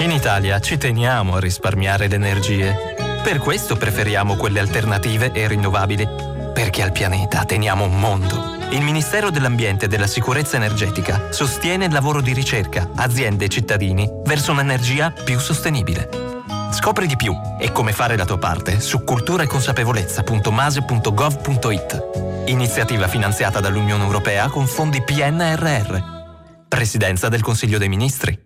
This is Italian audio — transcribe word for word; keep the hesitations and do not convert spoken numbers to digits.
In Italia ci teniamo a risparmiare le energie. Per questo preferiamo quelle alternative e rinnovabili. Perché al pianeta teniamo un mondo. Il Ministero dell'Ambiente e della Sicurezza Energetica sostiene il lavoro di ricerca, aziende e cittadini verso un'energia più sostenibile. Scopri di più e come fare la tua parte su cultura e consapevolezza punto mase punto gov punto it. Iniziativa finanziata dall'Unione Europea con fondi P N R R. Presidenza del Consiglio dei Ministri.